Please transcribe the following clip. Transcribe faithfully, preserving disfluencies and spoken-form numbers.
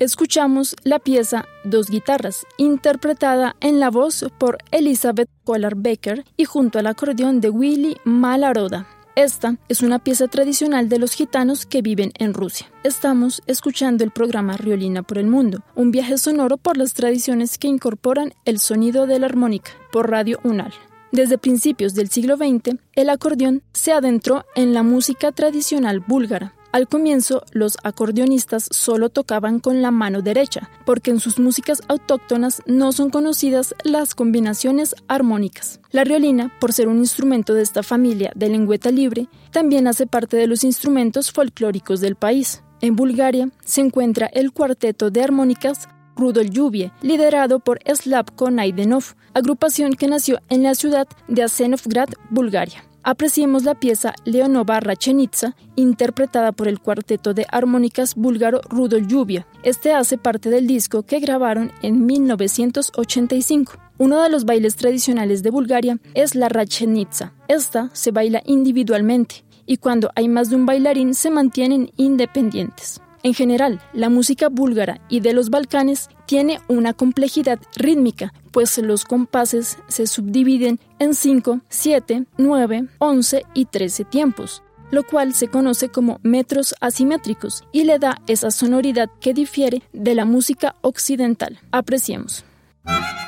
escuchamos la pieza Dos guitarras, interpretada en la voz por Elizabeth Collar-Becker y junto al acordeón de Willy Malaroda. Esta es una pieza tradicional de los gitanos que viven en Rusia. Estamos escuchando el programa Riolina por el Mundo, un viaje sonoro por las tradiciones que incorporan el sonido de la armónica, por Radio UNAL. Desde principios del siglo veinte, el acordeón se adentró en la música tradicional búlgara. Al comienzo, los acordeonistas solo tocaban con la mano derecha, porque en sus músicas autóctonas no son conocidas las combinaciones armónicas. La riolina, por ser un instrumento de esta familia de lengüeta libre, también hace parte de los instrumentos folclóricos del país. En Bulgaria se encuentra el cuarteto de armónicas Rudol Lluvie, liderado por Slavko Найденов, agrupación que nació en la ciudad de Asenovgrad, Bulgaria. Apreciemos la pieza Leonova Rachenitsa, interpretada por el cuarteto de armónicas búlgaro Rudol Lluvie. Este hace parte del disco que grabaron en mil novecientos ochenta y cinco. Uno de los bailes tradicionales de Bulgaria es la Rachenitsa. Esta se baila individualmente y cuando hay más de un bailarín se mantienen independientes. En general, la música búlgara y de los Balcanes tiene una complejidad rítmica, pues los compases se subdividen en cinco, siete, nueve, once y trece tiempos, lo cual se conoce como metros asimétricos y le da esa sonoridad que difiere de la música occidental. Apreciemos.